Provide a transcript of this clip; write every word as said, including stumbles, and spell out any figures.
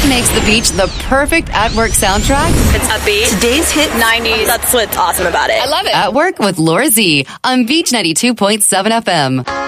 makes the beach the perfect at-work soundtrack? It's upbeat. Today's hit nineties. That's what's awesome about it. I love it. At Work with Laura Z on Beach ninety-two point seven F M.